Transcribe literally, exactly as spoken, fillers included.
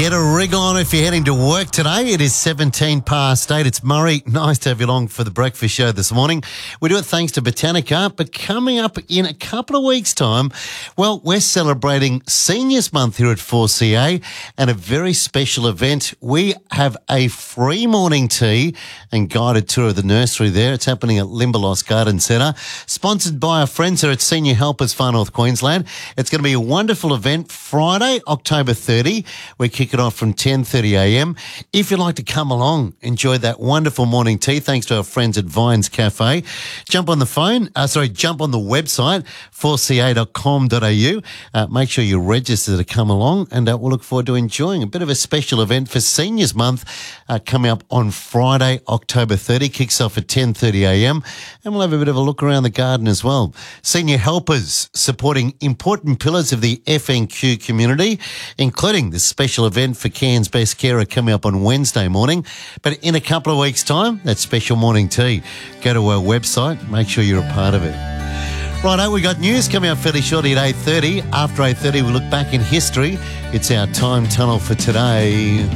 Get a rig on if you're heading to work today. It is seventeen past eight. It's Murray. Nice to have you along for the breakfast show this morning. We do it thanks to Botanica, but coming up in a couple of weeks' time, well, we're celebrating Seniors Month here at four C A and a very special event. We have a free morning tea and guided tour of the nursery there. It's happening at Limberlost Garden Centre, sponsored by our friends here at Senior Helpers Far North Queensland. It's going to be a wonderful event Friday, October thirtieth. We kick it off from ten thirty a m. If you'd like to come along, enjoy that wonderful morning tea, thanks to our friends at Vines Cafe, jump on the phone, uh, sorry, jump on the website, four c a dot com dot a u. Uh, make sure you register to come along, and uh, we'll look forward to enjoying a bit of a special event for Seniors Month uh, coming up on Friday, October thirtieth. Kicks off at ten thirty a m, and we'll have a bit of a look around the garden as well. Senior Helpers supporting important pillars of the F N Q community, including this special event for Cairns Best Carer coming up on Wednesday morning. But in a couple of weeks' time, that special morning tea. Go to our website, make sure you're a part of it. Righto, we got news coming up fairly shortly at eight thirty. After eight thirty, we look back in history. It's our time tunnel for today.